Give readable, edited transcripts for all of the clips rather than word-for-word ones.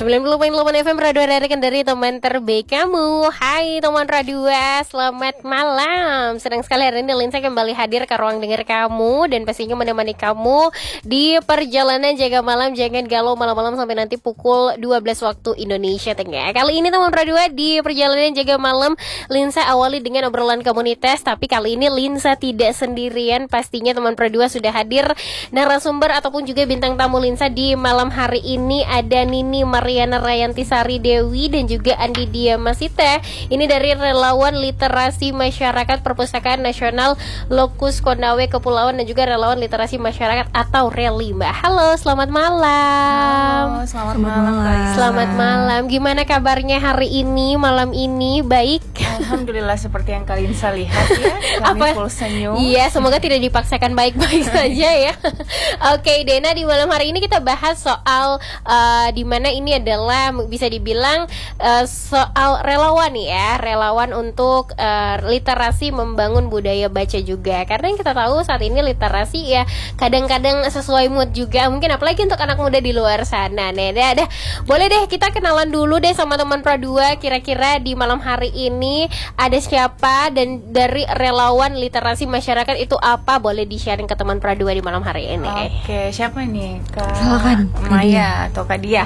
90.8 FM Radio dari teman terbaik kamu. Hai teman Radio, selamat malam. Senang sekali hari ini Linsa kembali hadir ke ruang dengar kamu dan pastinya menemani kamu di perjalanan jaga malam. Jangan galau malam-malam sampai nanti pukul 12 waktu Indonesia Tengah. Kali ini teman Radio di perjalanan jaga malam Linsa awali dengan obrolan komunitas, tapi kali ini Linsa tidak sendirian. Pastinya teman Radio sudah hadir narasumber ataupun juga bintang tamu Linsa di malam hari ini. Ada Nini Mariana Rayanti Sari Dewi dan juga Andi Diamasita. Ini dari relawan literasi masyarakat Perpustakaan Nasional Lokus Konawe Kepulauan dan juga relawan literasi masyarakat atau Relima. Halo, selamat malam. Halo, selamat malam. Selamat malam. Gimana kabarnya hari ini, malam ini? Baik? Alhamdulillah seperti yang kalian bisa lihat ya. Kami full senyum. Iya, semoga tidak dipaksakan baik-baik saja ya. Oke, Dena, di malam hari ini kita bahas soal di mana ini adalah bisa dibilang soal relawan ya, relawan untuk literasi membangun budaya baca juga. Karena yang kita tahu saat ini literasi ya kadang-kadang sesuai mood juga. Mungkin apalagi untuk anak muda di luar sana. Dah. Boleh deh kita kenalan dulu deh sama teman Pro 2. Kira-kira di malam hari ini ada siapa dan dari relawan literasi masyarakat itu apa? Boleh di-sharing ke teman Pro 2 di malam hari ini. Oke, siapa nih? Silakan. Maya atau Kak Dia.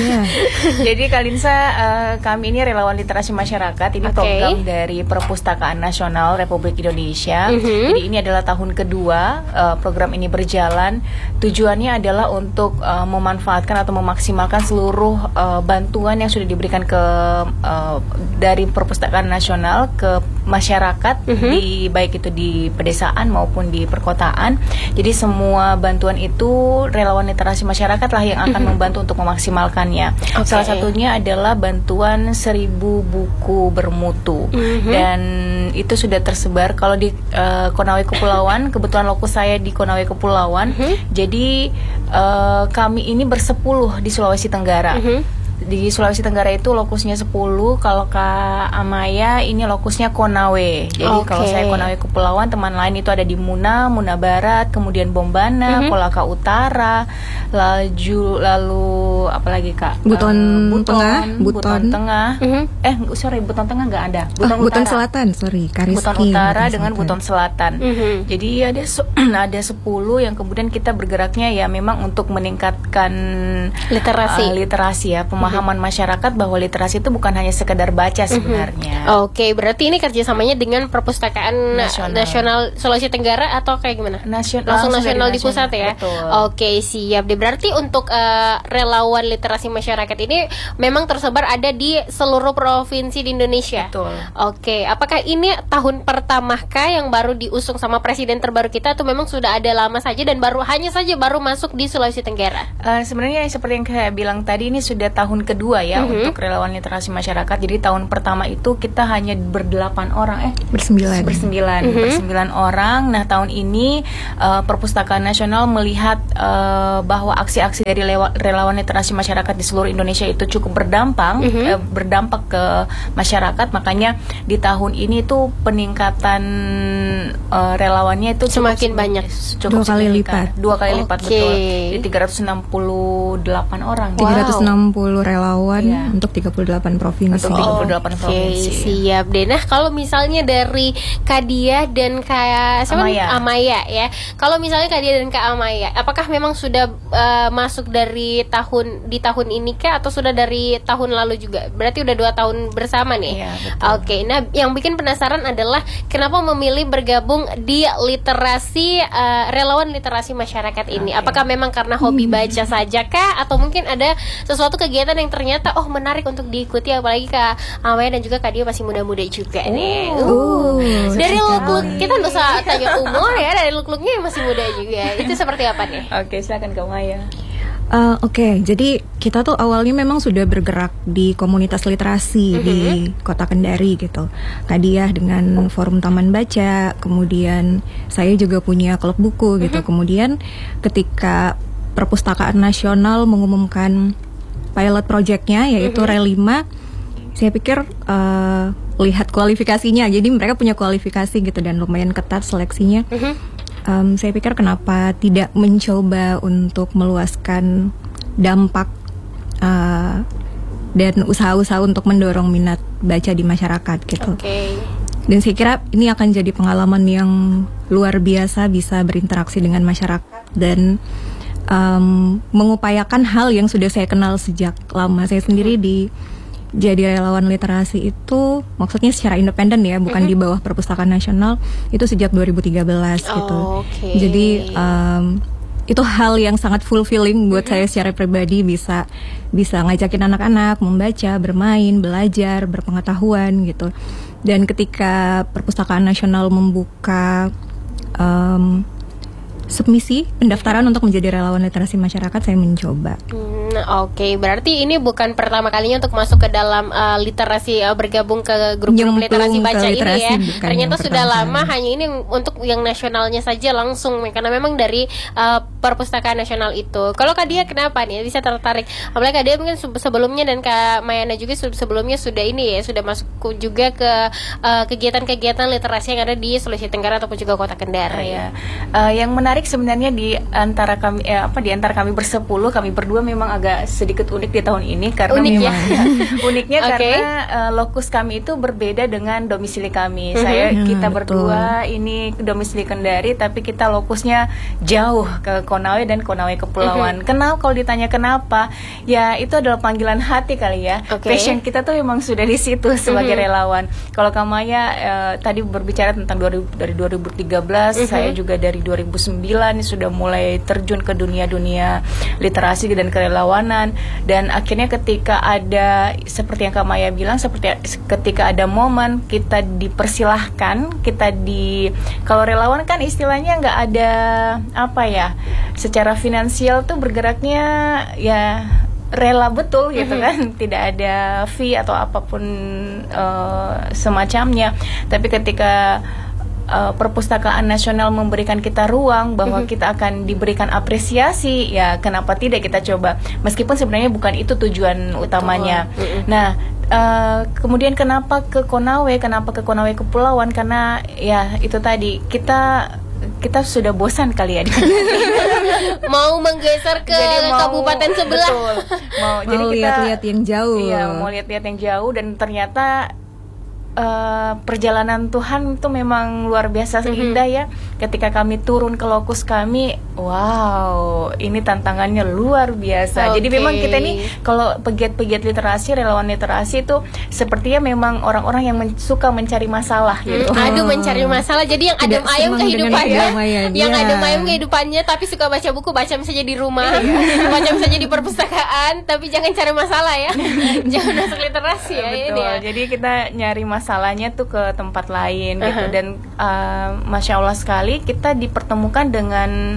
Jadi Kalinsa, kami ini relawan literasi masyarakat. Ini program dari Perpustakaan Nasional Republik Indonesia. Jadi ini adalah tahun kedua program ini berjalan. Tujuannya adalah untuk memanfaatkan atau memaksimalkan seluruh bantuan yang sudah diberikan ke dari Perpustakaan Nasional ke masyarakat, di baik itu di pedesaan maupun di perkotaan. Jadi semua bantuan itu relawan literasi masyarakat lah yang akan membantu untuk memaksimalkannya. Salah satunya adalah bantuan 1000 buku bermutu. Dan itu sudah tersebar kalau di Konawe Kepulauan. Kebetulan lokus saya di Konawe Kepulauan. Jadi kami ini bersepuluh di Sulawesi Tenggara. Di Sulawesi Tenggara itu lokusnya 10. Kalau Kak Amaya ini lokusnya Konawe. Jadi kalau saya Konawe Kepulauan, teman lain itu ada di Muna Barat, kemudian Bombana, Kolaka Utara, lalu apa lagi Kak? Buton Tengah. Buton Tengah nggak ada. Buton Selatan, Kariski. Buton Utara dengan Buton Selatan. Jadi ada 10 yang kemudian kita bergeraknya ya memang untuk meningkatkan literasi ya, pemahaman masyarakat bahwa literasi itu bukan hanya sekedar baca sebenarnya. Oke, berarti ini kerjasamanya dengan Perpustakaan Nasional Sulawesi Tenggara atau kayak gimana? Langsung nasional di pusat ya. Betul. Oke, siap deh. Berarti untuk relawan literasi masyarakat ini memang tersebar ada di seluruh provinsi di Indonesia. Betul. Oke, apakah ini tahun pertamakah yang baru diusung sama presiden terbaru kita atau memang sudah ada lama saja dan hanya saja baru masuk di Sulawesi Tenggara? Sebenarnya seperti yang saya bilang tadi, ini sudah tahun kedua ya untuk relawan literasi masyarakat. Jadi tahun pertama itu kita hanya bersembilan orang. Nah, tahun ini Perpustakaan Nasional melihat bahwa aksi-aksi dari relawan literasi masyarakat di seluruh Indonesia itu cukup berdampak ke masyarakat. Makanya di tahun ini tuh peningkatan relawannya itu semakin banyak, cukup dua kali lipat betul. Di 368 orang. 360 relawan untuk 38 provinsi. Siap deh. Nah, kalau misalnya dari Kadia dan Amaya ya. Kalau misalnya Kadia dan Kak Amaya, apakah memang sudah masuk dari di tahun ini kah atau sudah dari tahun lalu juga? Berarti udah 2 tahun bersama nih. Iya, betul. Nah yang bikin penasaran adalah kenapa memilih bergabung di literasi relawan literasi masyarakat ini? Apakah memang karena hobi baca saja kah atau mungkin ada sesuatu kegiatan yang ternyata menarik untuk diikuti, apalagi Kak Amaya dan juga Kak Dia masih muda-muda juga nih. Dari look-look kita nggak usah tanya umur ya, dari look-looknya masih muda juga. Itu seperti apa nih? Oke, silakan Kak Maya. Jadi kita tuh awalnya memang sudah bergerak di komunitas literasi di Kota Kendari gitu. Kadiah dengan forum taman baca, kemudian saya juga punya klub buku gitu. Kemudian ketika Perpustakaan Nasional mengumumkan pilot projectnya yaitu Relima, saya pikir lihat kualifikasinya, jadi mereka punya kualifikasi gitu dan lumayan ketat seleksinya. Saya pikir kenapa tidak mencoba untuk meluaskan dampak dan usaha-usaha untuk mendorong minat baca di masyarakat gitu. Okay. Dan saya kira ini akan jadi pengalaman yang luar biasa, bisa berinteraksi dengan masyarakat dan mengupayakan hal yang sudah saya kenal sejak lama. Saya sendiri jadi relawan literasi itu maksudnya secara independen ya, bukan di bawah Perpustakaan Nasional, itu sejak 2013 gitu. Okay. Jadi itu hal yang sangat fulfilling buat saya secara pribadi, bisa ngajakin anak-anak membaca, bermain, belajar, berpengetahuan gitu. Dan ketika Perpustakaan Nasional membuka submisi pendaftaran untuk menjadi relawan literasi masyarakat, saya mencoba. Oke, berarti ini bukan pertama kalinya untuk masuk ke dalam literasi, bergabung ke grup-grup literasi baca ini ya. Ternyata sudah lama, hanya ini untuk yang nasionalnya saja langsung, karena memang dari Perpustakaan Nasional itu. Kalau Kak Dia kenapa nih bisa tertarik? Apalagi Kak Dia mungkin sebelumnya dan Kak Mayana juga sebelumnya sudah ini ya, sudah masuk juga ke kegiatan-kegiatan literasi yang ada di Sulawesi Tenggara ataupun juga Kota Kendari. Yang menarik sebenarnya di antara kami di antara kami bersepuluh, kami berdua memang agak sedikit unik di tahun ini karena unik memang uniknya Okay. karena lokus kami itu berbeda dengan domisili kami. Kita berdua ini domisili Kendari, tapi kita lokusnya jauh ke Konawe dan Konawe Kepulauan. Kenapa? Kalau ditanya kenapa, ya itu adalah panggilan hati kali ya. Passion kita tuh memang sudah di situ sebagai relawan. Kalau Kamaya tadi berbicara tentang dari 2013, saya juga dari 2009 sudah mulai terjun ke dunia literasi dan kerelawanan. Dan akhirnya ketika ada, seperti yang Kamaya bilang, seperti ketika ada momen kita dipersilahkan, kalau relawan kan istilahnya nggak ada secara finansial tuh bergeraknya ya rela betul gitu kan, tidak ada fee atau apapun semacamnya. Tapi ketika Perpustakaan Nasional memberikan kita ruang bahwa kita akan diberikan apresiasi, ya kenapa tidak kita coba, meskipun sebenarnya bukan itu tujuan utamanya. Nah, kemudian kenapa ke Konawe Kepulauan, karena ya itu tadi kita sudah bosan kali ya mau menggeser ke kabupaten sebelah. Betul. Mau lihat-lihat yang jauh. Iya, mau lihat-lihat yang jauh, dan ternyata perjalanan Tuhan itu memang luar biasa indah ya. Ketika kami turun ke lokus kami, wow, ini tantangannya luar biasa. Jadi memang kita ini kalau pegiat-pegiat literasi, relawan literasi itu sepertinya memang orang-orang yang suka mencari masalah gitu. Mencari masalah. Jadi yang adem ayem kehidupannya, adem ayem kehidupannya, tapi suka baca buku, baca misalnya di rumah, baca misalnya di perpustakaan, tapi jangan cari masalah ya. Jangan masuk literasi ya. Betul. Jadi kita nyari masalahnya tuh ke tempat lain gitu. Dan Masya Allah sekali kita dipertemukan dengan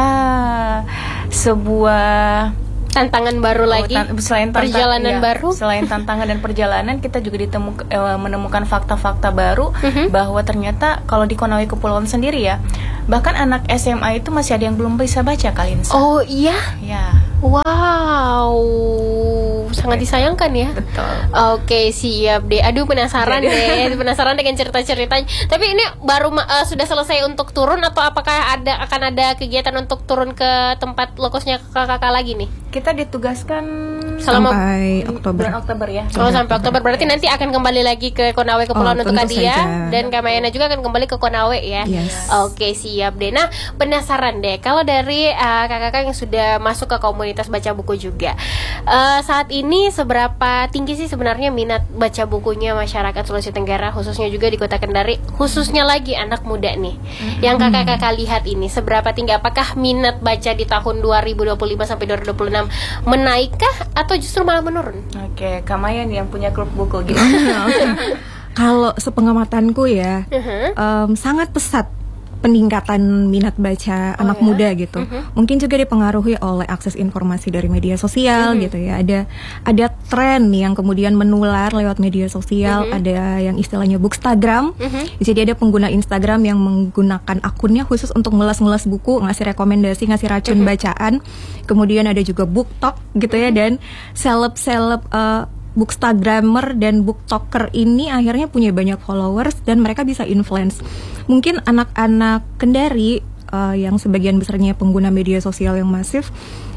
sebuah tantangan baru lagi. Selain tantangan dan perjalanan, kita juga menemukan fakta-fakta baru bahwa ternyata kalau di Konawe Kepulauan sendiri ya, bahkan anak SMA itu masih ada yang belum bisa baca, Kalinsa. Oh iya? Ya. Wow, sangat disayangkan ya. Betul. Oke, siap deh. Aduh, penasaran dengan cerita-ceritanya. Tapi ini baru sudah selesai untuk turun, atau apakah akan ada kegiatan untuk turun ke tempat lokusnya kakak lagi nih? Kita ditugaskan sampai bulan Oktober ya. Sampai Oktober. Berarti nanti akan kembali lagi ke Konawe Kepulauan untuk Kadia, dan Kamayana juga akan kembali ke Konawe ya. Yes. Oke, siap deh. Nah, penasaran deh kalau dari kakak-kakak yang sudah masuk ke komunitas baca buku juga, saat ini seberapa tinggi sih sebenarnya minat baca bukunya masyarakat Sulawesi Tenggara, khususnya juga di Kota Kendari, khususnya lagi anak muda nih. Yang kakak-kakak lihat ini seberapa tinggi? Apakah minat baca di tahun 2025 sampai 2026 menaikkah atau justru malah menurun? Oke, Kamaya nih yang punya klub buku gimana? Kalau sepengamatanku ya, sangat pesat peningkatan minat baca anak muda gitu. Mungkin juga dipengaruhi oleh akses informasi dari media sosial gitu ya. Ada tren yang kemudian menular lewat media sosial. Ada yang istilahnya bookstagram. Jadi ada pengguna Instagram yang menggunakan akunnya khusus untuk ngulas-ngulas buku, ngasih rekomendasi, ngasih racun bacaan. Kemudian ada juga booktalk gitu ya, dan seleb-seleb bookstagrammer dan booktalker ini akhirnya punya banyak followers dan mereka bisa influence. Mungkin anak-anak Kendari yang sebagian besarnya pengguna media sosial yang masif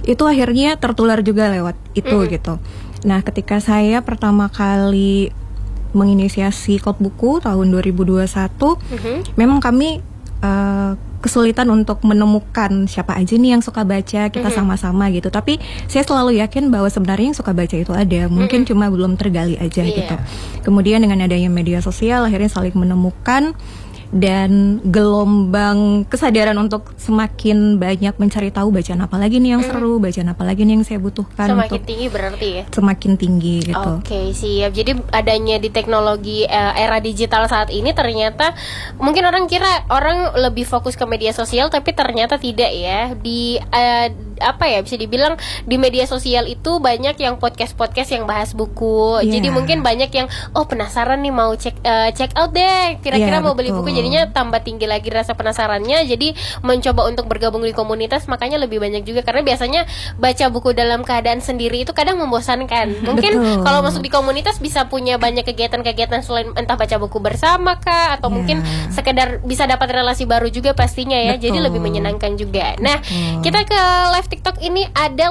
itu akhirnya tertular juga lewat itu gitu. Nah, ketika saya pertama kali menginisiasi klub buku tahun 2021, memang kami kesulitan untuk menemukan siapa aja nih yang suka baca, kita sama-sama gitu. Tapi saya selalu yakin bahwa sebenarnya yang suka baca itu ada, mungkin cuma belum tergali aja gitu. Kemudian dengan adanya media sosial akhirnya saling menemukan, dan gelombang kesadaran untuk semakin banyak mencari tahu bacaan apa lagi nih yang seru, bacaan apa lagi nih yang saya butuhkan semakin tinggi berarti ya? Semakin tinggi gitu. Oke, siap. Jadi adanya di teknologi era digital saat ini ternyata mungkin orang kira orang lebih fokus ke media sosial, tapi ternyata tidak ya. Di bisa dibilang di media sosial itu banyak yang podcast yang bahas buku. Jadi mungkin banyak yang penasaran nih mau check out deh, kira-kira mau beli buku, jadinya tambah tinggi lagi rasa penasarannya. Jadi mencoba untuk bergabung di komunitas, makanya lebih banyak juga, karena biasanya baca buku dalam keadaan sendiri itu kadang membosankan. Mungkin kalau masuk di komunitas bisa punya banyak kegiatan-kegiatan selain entah baca buku bersama kah, atau mungkin sekedar bisa dapat relasi baru juga pastinya ya. Jadi lebih menyenangkan juga. Nah, kita ke live TikTok ini ada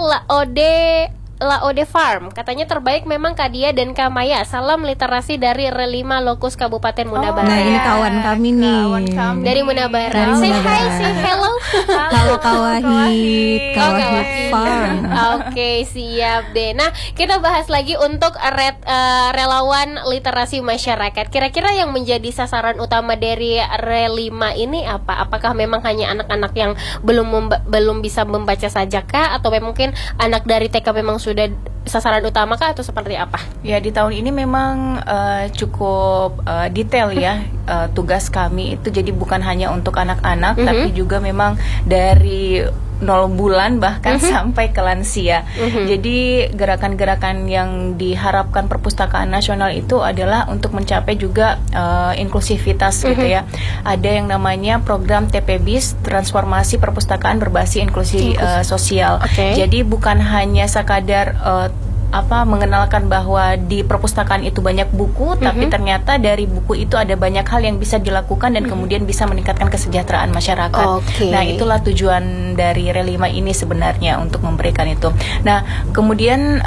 Laode Farm. Katanya terbaik memang Kadia dan Kamaya. Salam literasi dari Relima Lokus Kabupaten Munabara. Nah, ini kawan kami nih. Dari Munabara. Say hi, say hello. Halo Kawahid Farm. Oke, siap deh. Nah, kita bahas lagi untuk relawan literasi masyarakat. Kira-kira yang menjadi sasaran utama dari Relima ini apa? Apakah memang hanya anak-anak yang belum bisa membaca saja kah, atau mungkin anak dari TK memang sudah sasaran utama kah, atau seperti apa? Ya, di tahun ini memang cukup detail ya tugas kami itu. Jadi bukan hanya untuk anak-anak, tapi juga memang dari 0 bulan bahkan sampai ke lansia. Jadi gerakan-gerakan yang diharapkan Perpustakaan Nasional itu adalah untuk mencapai juga inklusivitas gitu ya. Ada yang namanya program TPBIS, Transformasi Perpustakaan Berbasis Inklusi Sosial. Jadi bukan hanya sekadar mengenalkan bahwa di perpustakaan itu banyak buku, tapi ternyata dari buku itu ada banyak hal yang bisa dilakukan dan kemudian bisa meningkatkan kesejahteraan masyarakat. Nah, itulah tujuan dari Relima ini sebenarnya, untuk memberikan itu. Nah, kemudian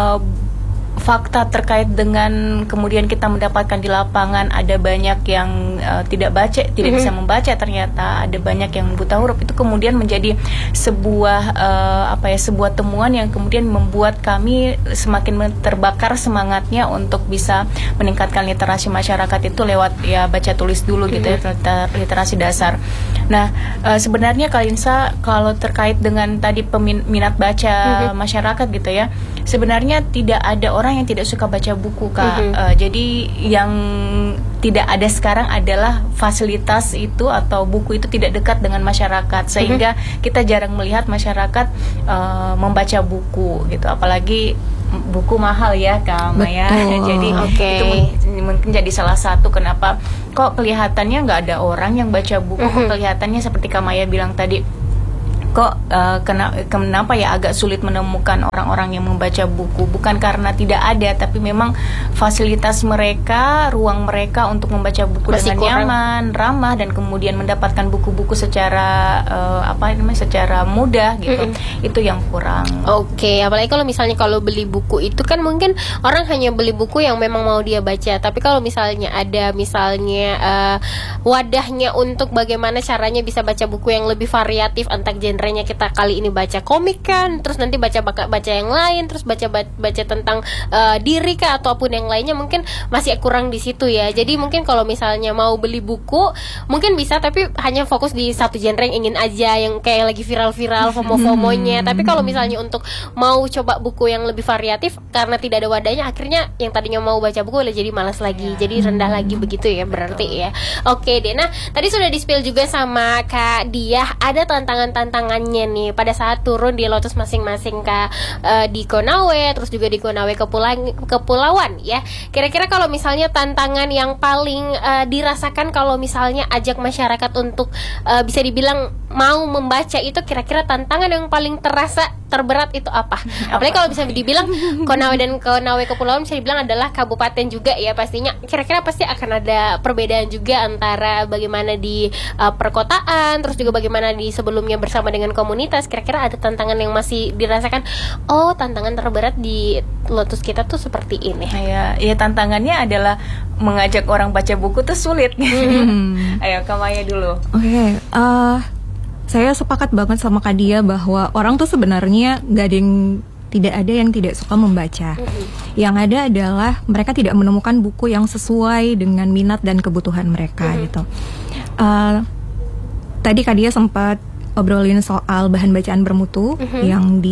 fakta terkait dengan kemudian kita mendapatkan di lapangan ada banyak yang tidak bisa membaca, ternyata ada banyak yang buta huruf, itu kemudian menjadi sebuah sebuah temuan yang kemudian membuat kami semakin terbakar semangatnya untuk bisa meningkatkan literasi masyarakat itu lewat baca tulis dulu gitu ya, literasi dasar. Nah, sebenarnya Kalinsa kalau terkait dengan tadi minat baca masyarakat gitu ya, sebenarnya tidak ada orang yang tidak suka baca buku, Kak. Jadi yang tidak ada sekarang adalah fasilitas itu atau buku itu tidak dekat dengan masyarakat, sehingga kita jarang melihat masyarakat membaca buku gitu, apalagi buku mahal ya, Kak Maya. Jadi itu mungkin jadi salah satu kenapa kok kelihatannya nggak ada orang yang baca buku. Kok kelihatannya seperti Kak Maya bilang tadi, kok kenapa ya agak sulit menemukan orang-orang yang membaca buku. Bukan karena tidak ada, tapi memang fasilitas mereka, ruang mereka untuk membaca buku masih dengan nyaman, ramah, dan kemudian mendapatkan buku-buku secara secara mudah gitu. Itu yang kurang. Apalagi kalau misalnya beli buku itu kan mungkin orang hanya beli buku yang memang mau dia baca. Tapi kalau misalnya ada wadahnya untuk bagaimana caranya bisa baca buku yang lebih variatif, antar genrenya, kita kali ini baca komik kan, terus nanti baca yang lain, terus baca tentang diri kah ataupun yang lainnya, mungkin masih kurang di situ ya. Jadi mungkin kalau misalnya mau beli buku mungkin bisa, tapi hanya fokus di satu genre yang ingin aja, yang kayak lagi viral-viral FOMO-FOMO-nya. Tapi kalau misalnya untuk mau coba buku yang lebih variatif, karena tidak ada wadahnya, akhirnya yang tadinya mau baca buku udah jadi malas lagi, jadi rendah lagi begitu ya berarti ya. Oke deh, nah tadi sudah di-spill juga sama Kak Diah, ada tantangannya nih pada saat turun di Lotus masing-masing, Kak, di Konawe, terus juga di Konawe Kepulauan ya. Kira-kira kalau misalnya tantangan yang paling dirasakan kalau misalnya ajak masyarakat untuk bisa dibilang mau membaca itu kira-kira tantangan yang paling terasa terberat itu apa? Apalagi kalau bisa dibilang Konawe dan Konawe Kepulauan bisa dibilang adalah kabupaten juga ya, pastinya kira-kira pasti akan ada perbedaan juga antara bagaimana di perkotaan, terus juga bagaimana di sebelumnya bersama dengan komunitas. Kira-kira ada tantangan yang masih dirasakan, oh tantangan terberat di Lotus kita tuh seperti ini. Ya tantangannya adalah mengajak orang baca buku tuh sulit. Ayo Kamaya dulu. Oke, saya sepakat banget sama Kak Dia bahwa orang tuh sebenarnya tidak ada yang tidak suka membaca. Yang ada adalah mereka tidak menemukan buku yang sesuai dengan minat dan kebutuhan mereka gitu. Tadi Kak Dia sempat obrolin soal bahan bacaan bermutu yang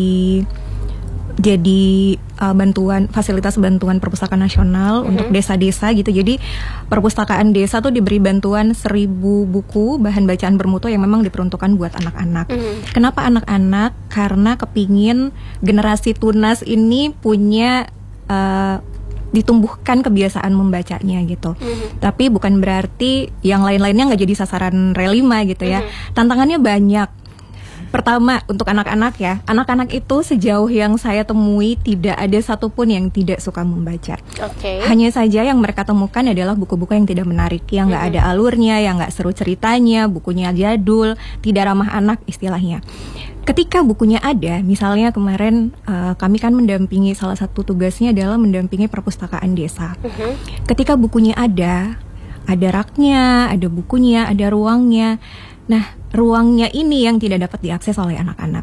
jadi fasilitas bantuan perpustakaan nasional untuk desa-desa gitu. Jadi perpustakaan desa tuh diberi bantuan 1.000 buku bahan bacaan bermutu yang memang diperuntukkan buat anak-anak. Kenapa anak-anak? Karena kepingin generasi tunas ini punya ditumbuhkan kebiasaan membacanya gitu. Tapi bukan berarti yang lain-lainnya nggak jadi sasaran relima gitu ya. Tantangannya banyak. Pertama, untuk anak-anak ya, anak-anak itu sejauh yang saya temui tidak ada satupun yang tidak suka membaca. Hanya saja yang mereka temukan adalah buku-buku yang tidak menarik, yang nggak ada alurnya, yang nggak seru ceritanya, bukunya jadul, tidak ramah anak istilahnya. Ketika bukunya ada, misalnya kemarin kami kan mendampingi, salah satu tugasnya adalah mendampingi perpustakaan desa. Ketika bukunya ada raknya, ada bukunya, ada ruangnya. Nah, ruangnya ini yang tidak dapat diakses oleh anak-anak.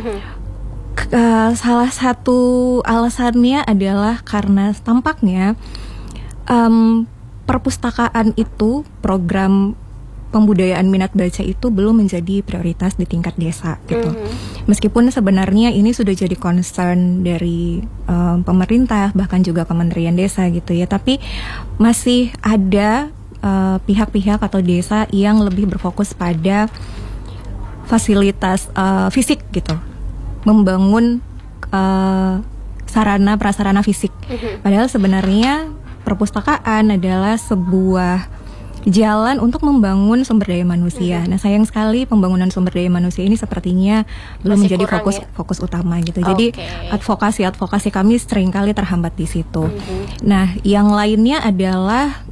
Salah satu alasannya adalah karena tampaknya perpustakaan itu, program pembudayaan minat baca itu belum menjadi prioritas di tingkat desa gitu. Meskipun sebenarnya ini sudah jadi concern dari pemerintah, bahkan juga Kementerian Desa gitu ya, tapi masih ada pihak-pihak atau desa yang lebih berfokus pada fasilitas fisik gitu, membangun sarana prasarana fisik. Padahal sebenarnya perpustakaan adalah sebuah jalan untuk membangun sumber daya manusia. Nah, sayang sekali pembangunan sumber daya manusia ini sepertinya belum menjadi fokus utama gitu. Jadi advokasi kami seringkali terhambat di situ. Nah, yang lainnya adalah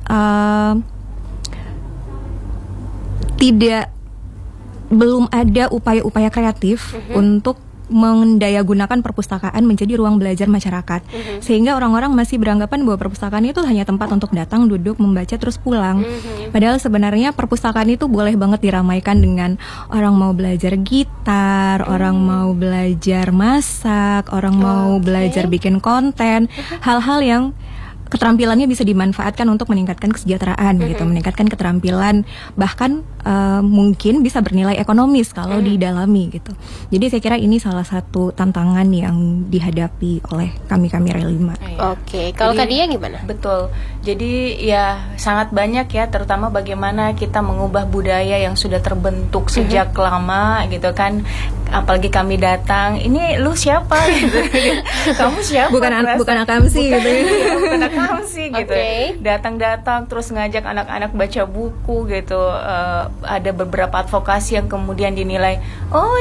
belum ada upaya-upaya kreatif untuk mendayagunakan perpustakaan menjadi ruang belajar masyarakat. Sehingga orang-orang masih beranggapan bahwa perpustakaan itu hanya tempat untuk datang, duduk, membaca, terus pulang. Padahal sebenarnya perpustakaan itu boleh banget diramaikan dengan orang mau belajar gitar, orang mau belajar masak, orang mau belajar bikin konten, hal-hal yang keterampilannya bisa dimanfaatkan untuk meningkatkan kesejahteraan gitu, meningkatkan keterampilan, bahkan mungkin bisa bernilai ekonomis kalau didalami gitu. Jadi saya kira ini salah satu tantangan yang dihadapi oleh kami Relima. Kalau Kak Dia gimana? Betul. Jadi ya sangat banyak ya, terutama bagaimana kita mengubah budaya yang sudah terbentuk sejak lama gitu kan. Apalagi kami datang, ini lu siapa gitu. Kamu siapa? Bukan akamsi gitu. Bukan akamsi gitu. Datang terus ngajak anak-anak baca buku gitu. Ada beberapa advokasi yang kemudian dinilai, oh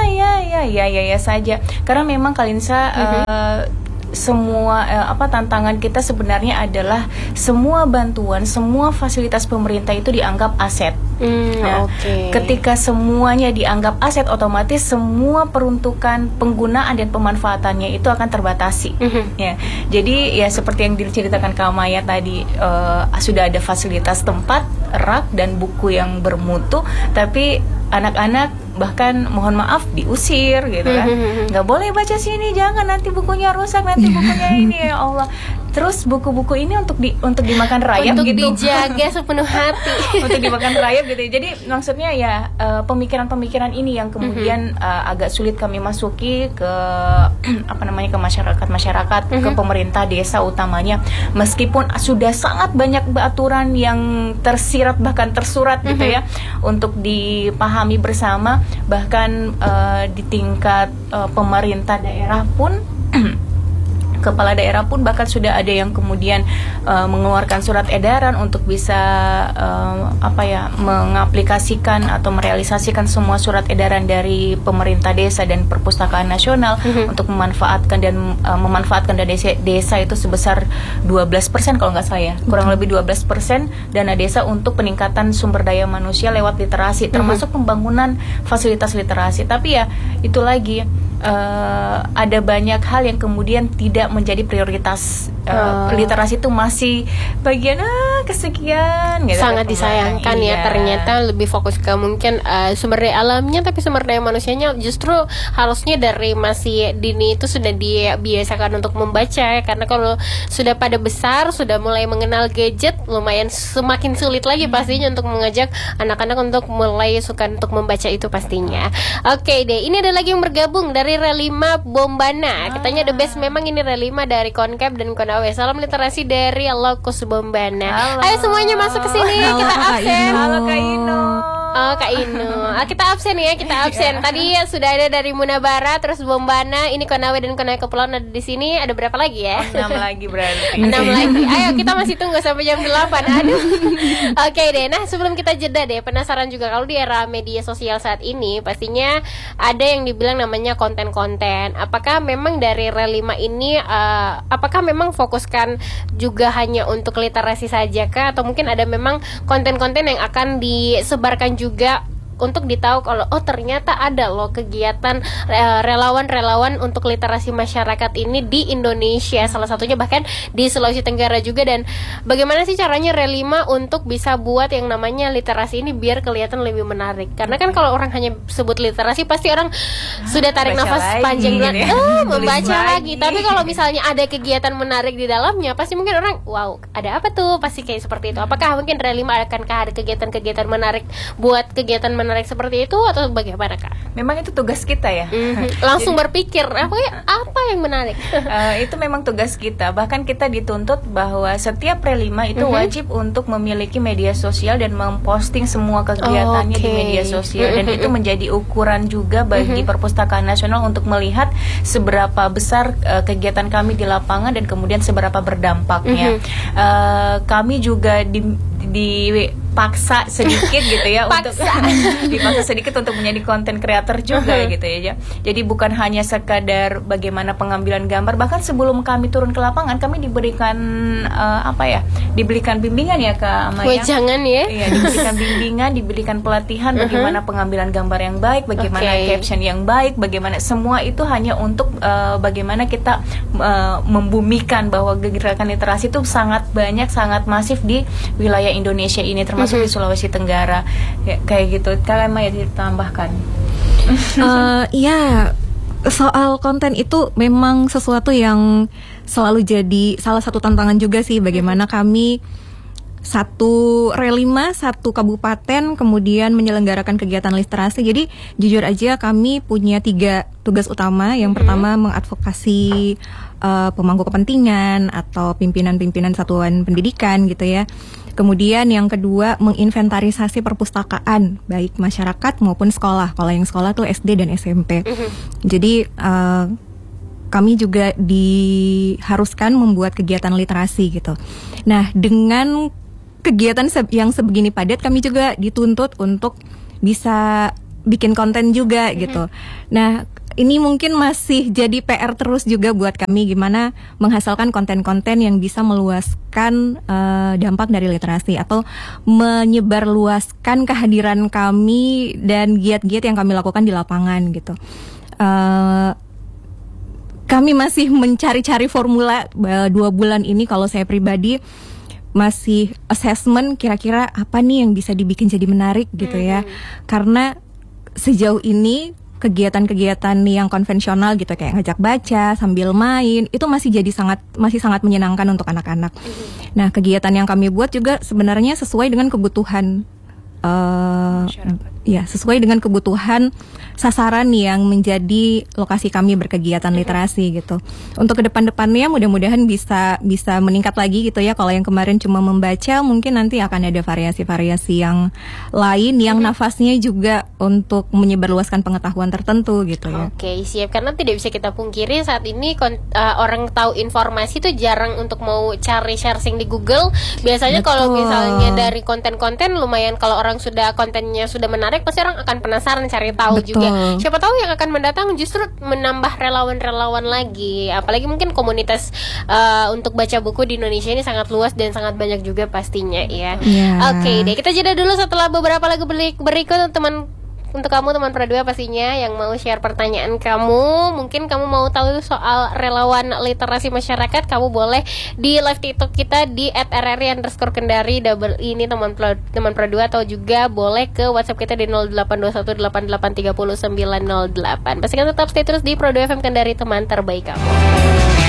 ya saja. Karena memang Kalinsa semua tantangan kita sebenarnya adalah semua bantuan, semua fasilitas pemerintah itu dianggap aset. Ketika semuanya dianggap aset, otomatis semua peruntukan, penggunaan dan pemanfaatannya itu akan terbatasi. Ya, jadi ya seperti yang diceritakan Kak Maya tadi, sudah ada fasilitas tempat, rak dan buku yang bermutu, tapi anak-anak bahkan mohon maaf diusir gitu kan, nggak boleh baca sini, jangan, nanti bukunya rusak, nanti bukunya ini, ya Allah. Terus buku-buku ini untuk dimakan rayap untuk gitu, dijaga sepenuh hati untuk dimakan rayap gitu. Jadi maksudnya ya pemikiran-pemikiran ini yang kemudian agak sulit kami masuki ke ke masyarakat, ke pemerintah desa utamanya, meskipun sudah sangat banyak aturan yang tersirat bahkan tersurat gitu ya untuk dipahami bersama, bahkan di tingkat pemerintah daerah pun kepala daerah pun bahkan sudah ada yang kemudian mengeluarkan surat edaran untuk bisa mengaplikasikan atau merealisasikan semua surat edaran dari pemerintah desa dan perpustakaan nasional untuk memanfaatkan dana desa itu sebesar 12% kalau nggak salah ya, kurang lebih 12% dana desa untuk peningkatan sumber daya manusia lewat literasi, termasuk pembangunan fasilitas literasi. Tapi ya itu lagi, ada banyak hal yang kemudian tidak menjadi prioritas. Literasi itu masih bagian kesekian gitu. Sangat disayangkan ya, ternyata lebih fokus ke mungkin sumber daya alamnya, tapi sumber daya manusianya justru harusnya dari masih dini itu sudah dibiasakan untuk membaca ya. Karena kalau sudah pada besar, sudah mulai mengenal gadget, lumayan semakin sulit lagi pastinya untuk mengajak anak-anak untuk mulai suka untuk membaca itu pastinya. Oke deh, ini ada lagi yang bergabung dari Relima Bombana. Katanya the best memang ini Relima dari Konkep dan Konawe. Salam literasi dari Lokus Bombana. Halo. Ayo semuanya masuk ke sini, kita absen. Halo Kak Ino. Oh Kak Inu, kita absen ya, kita absen. Tadi sudah ada dari Munabara, terus Bombana, ini Konawe dan Konawe Kepulauan ada di sini. Ada berapa lagi ya? 6 lagi berarti. 6 lagi. Ayo kita masih tunggu sampai jam 8. Aduh. Oke deh. Nah, sebelum kita jeda deh, penasaran juga kalau di era media sosial saat ini pastinya ada yang dibilang namanya konten-konten. Apakah memang dari Relima ini apakah memang fokuskan juga hanya untuk literasi saja kah, atau mungkin ada memang konten-konten yang akan disebarkan juga untuk ditahu kalau ternyata ada loh kegiatan relawan-relawan untuk literasi masyarakat ini di Indonesia, salah satunya bahkan di Sulawesi Tenggara juga. Dan bagaimana sih caranya Relima untuk bisa buat yang namanya literasi ini biar kelihatan lebih menarik? Karena kan kalau orang hanya sebut literasi pasti orang sudah tarik nafas panjang dan membaca lagi. Tapi kalau misalnya ada kegiatan menarik di dalamnya, pasti mungkin orang wow, ada apa tuh? Pasti kayak seperti itu. Apakah mungkin Relima akankah ada kegiatan-kegiatan menarik buat kegiatan menarik seperti itu, atau bagaimana Kak? Memang itu tugas kita ya. Langsung berpikir apa yang menarik. Itu memang tugas kita. Bahkan kita dituntut bahwa setiap Relima itu wajib untuk memiliki media sosial dan memposting semua kegiatannya di media sosial. Dan itu menjadi ukuran juga bagi Perpustakaan Nasional untuk melihat seberapa besar kegiatan kami di lapangan dan kemudian seberapa berdampaknya. Kami juga dipaksa sedikit gitu ya untuk dipaksa sedikit untuk menjadi konten creator juga gitu ya. Jadi bukan hanya sekadar bagaimana pengambilan gambar, bahkan sebelum kami turun ke lapangan kami diberikan diberikan bimbingan ya Kak Maya. Jangan ya. Iya, diberikan bimbingan, diberikan pelatihan bagaimana pengambilan gambar yang baik, bagaimana caption yang baik, bagaimana semua itu hanya untuk bagaimana kita membumikan bahwa gerakan literasi itu sangat banyak, sangat masif di wilayah Indonesia ini, termasuk di Sulawesi Tenggara ya, kayak gitu. Kalian Maya ditambahkan? Ya, soal konten itu memang sesuatu yang selalu jadi salah satu tantangan juga sih. Bagaimana kami satu Relima, satu kabupaten kemudian menyelenggarakan kegiatan literasi. Jadi jujur aja kami punya 3 tugas utama. Yang pertama mengadvokasi pemangku kepentingan atau pimpinan-pimpinan satuan pendidikan gitu ya. Kemudian yang kedua menginventarisasi perpustakaan baik masyarakat maupun sekolah. Kalau yang sekolah tuh SD dan SMP. Jadi kami juga diharuskan membuat kegiatan literasi gitu. Nah, dengan kegiatan yang sebegini padat, kami juga dituntut untuk bisa bikin konten juga gitu. Nah, ini mungkin masih jadi PR terus juga buat kami, gimana menghasilkan konten-konten yang bisa meluaskan dampak dari literasi atau menyebarluaskan kehadiran kami dan giat-giat yang kami lakukan di lapangan gitu. Kami masih mencari-cari formula 2 bulan ini. Kalau saya pribadi masih assessment kira-kira apa nih yang bisa dibikin jadi menarik gitu ya. Karena sejauh ini kegiatan-kegiatan yang konvensional gitu kayak ngajak baca sambil main itu masih sangat menyenangkan untuk anak-anak. Nah, kegiatan yang kami buat juga sebenarnya sesuai dengan kebutuhan sesuai dengan kebutuhan sasaran yang menjadi lokasi kami berkegiatan literasi gitu. Untuk kedepan-depannya mudah-mudahan bisa meningkat lagi gitu ya. Kalau yang kemarin cuma membaca, mungkin nanti akan ada variasi-variasi yang lain yang nafasnya juga untuk menyebarluaskan pengetahuan tertentu gitu ya. Oke, siap. Karena tidak bisa kita pungkiri saat ini orang tahu informasi itu jarang untuk mau cari searching di Google. Biasanya kalau misalnya dari konten-konten lumayan, kalau orang sudah kontennya sudah menarik, pasti orang akan penasaran cari tahu juga. Siapa tahu yang akan mendatang justru menambah relawan-relawan lagi. Apalagi mungkin komunitas untuk baca buku di Indonesia ini sangat luas dan sangat banyak juga pastinya ya. Oke deh, kita jeda dulu setelah beberapa lagu berikut untuk kamu teman Pro 2 pastinya yang mau share pertanyaan kamu. Mungkin kamu mau tahu soal relawan literasi masyarakat, kamu boleh di live TikTok kita di @rri_kendari ini teman Pro 2, atau juga boleh ke WhatsApp kita di 082188300908. Pastikan tetap stay terus di Pro 2 FM Kendari, teman terbaik kamu.